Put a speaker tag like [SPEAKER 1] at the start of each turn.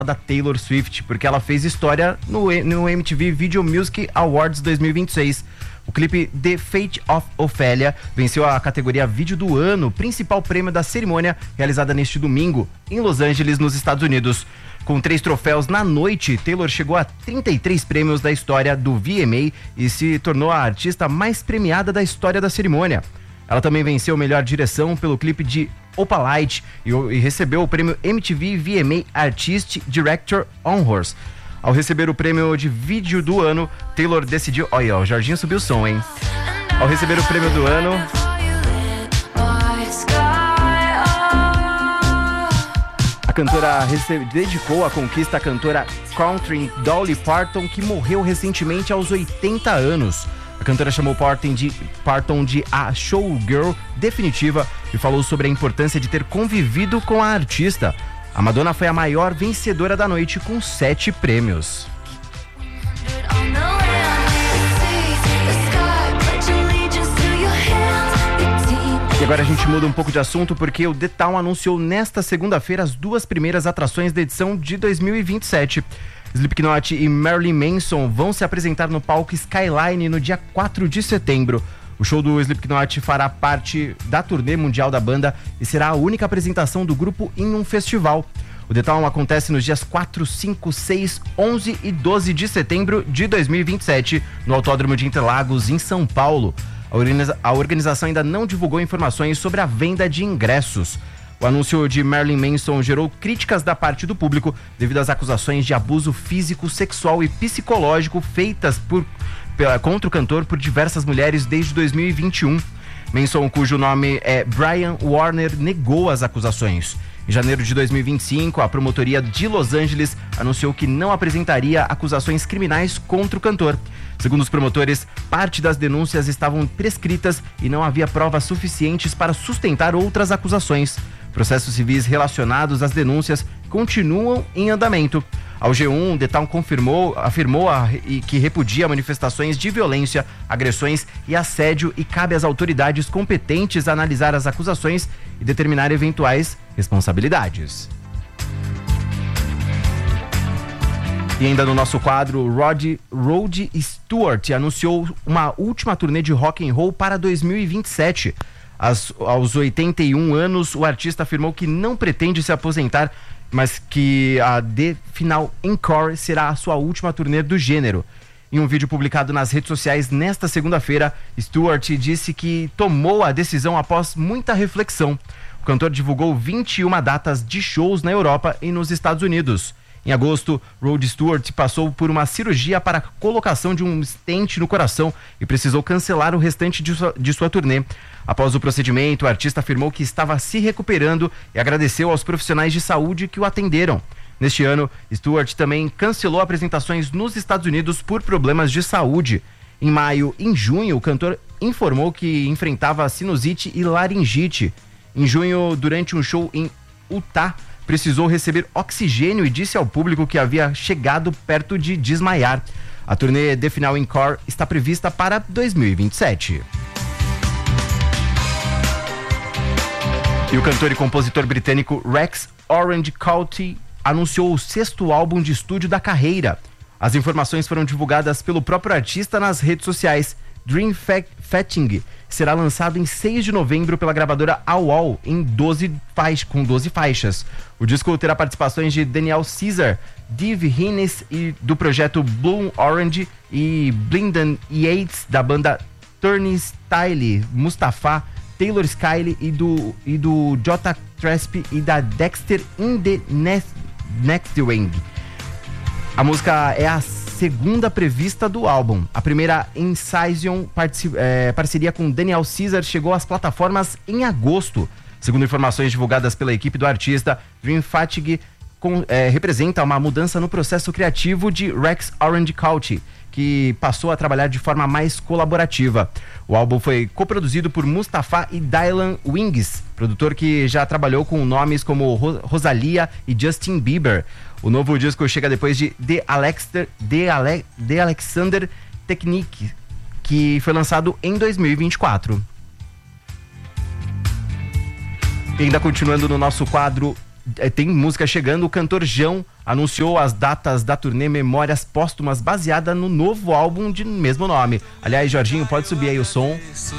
[SPEAKER 1] da Taylor Swift, porque ela fez história no MTV Video Music Awards 2026. O clipe The Fate of Ophelia venceu a categoria Vídeo do Ano, principal prêmio da cerimônia realizada neste domingo em Los Angeles, nos Estados Unidos. Com 3 troféus na noite, Taylor chegou a 33 prêmios da história do VMA e se tornou a artista mais premiada da história da cerimônia. Ela também venceu melhor direção pelo clipe de Opalite e recebeu o prêmio MTV VMA Artist Director Honors. Ao receber o prêmio de vídeo do ano, Taylor decidiu... Olha, o Jorginho subiu o som, hein? Ao receber o prêmio do ano... A cantora dedicou a conquista à cantora country Dolly Parton, que morreu recentemente aos 80 anos. A cantora chamou Parton de a showgirl definitiva e falou sobre a importância de ter convivido com a artista. A Madonna foi a maior vencedora da noite com 7 prêmios. E agora a gente muda um pouco de assunto porque o The Town anunciou nesta segunda-feira as 2 primeiras atrações da edição de 2027. Slipknot e Marilyn Manson vão se apresentar no palco Skyline no dia 4 de setembro. O show do Slipknot fará parte da turnê mundial da banda e será a única apresentação do grupo em um festival. O The Town acontece nos dias 4, 5, 6, 11 e 12 de setembro de 2027, no Autódromo de Interlagos, em São Paulo. A organização ainda não divulgou informações sobre a venda de ingressos. O anúncio de Marilyn Manson gerou críticas da parte do público devido às acusações de abuso físico, sexual e psicológico feitas contra o cantor por diversas mulheres desde 2021. Manson, cujo nome é Brian Warner, negou as acusações. Em janeiro de 2025, a promotoria de Los Angeles anunciou que não apresentaria acusações criminais contra o cantor. Segundo os promotores, parte das denúncias estavam prescritas e não havia provas suficientes para sustentar outras acusações. Processos civis relacionados às denúncias continuam em andamento. Ao G1, The Town afirmou que repudia manifestações de violência, agressões e assédio e cabe às autoridades competentes analisar as acusações e determinar eventuais responsabilidades. E ainda no nosso quadro, Rod Stewart anunciou uma última turnê de rock and roll para 2027. Aos 81 anos, o artista afirmou que não pretende se aposentar, mas que a The Final Encore será a sua última turnê do gênero. Em um vídeo publicado nas redes sociais nesta segunda-feira, Stewart disse que tomou a decisão após muita reflexão. O cantor divulgou 21 datas de shows na Europa e nos Estados Unidos. Em agosto, Rod Stewart passou por uma cirurgia para a colocação de um stent no coração e precisou cancelar o restante de sua turnê. Após o procedimento, o artista afirmou que estava se recuperando e agradeceu aos profissionais de saúde que o atenderam. Neste ano, Stewart também cancelou apresentações nos Estados Unidos por problemas de saúde. Em maio e em junho, o cantor informou que enfrentava sinusite e laringite. Em junho, durante um show em Utah, precisou receber oxigênio e disse ao público que havia chegado perto de desmaiar. A turnê The Final Encore está prevista para 2027. E o cantor e compositor britânico Rex Orange County anunciou o 6º álbum de estúdio da carreira. As informações foram divulgadas pelo próprio artista nas redes sociais. Dream Fetching será lançado em 6 de novembro pela gravadora AWAL com 12 faixas. O disco terá participações de Daniel Caesar, Dave Hines e do projeto Bloom Orange e Blindan Yates da banda Turnstile, Mustafa, Taylor Skyle e do J. Tresp e da Dexter in the Next Wing. A música é a segunda prevista do álbum. A primeira, Incision, parceria com Daniel Caesar, chegou às plataformas em agosto. Segundo informações divulgadas pela equipe do artista, Dream Fatigue representa uma mudança no processo criativo de Rex Orange County, que passou a trabalhar de forma mais colaborativa. O álbum foi coproduzido por Mustafa e Dylan Wings, produtor que já trabalhou com nomes como Rosalia e Justin Bieber. O novo disco chega depois de The Alexander Technique, que foi lançado em 2024. E ainda continuando no nosso quadro, tem música chegando. O cantor João anunciou as datas da turnê Memórias Póstumas, baseada no novo álbum de mesmo nome. Aliás, Jorginho, pode subir aí o som.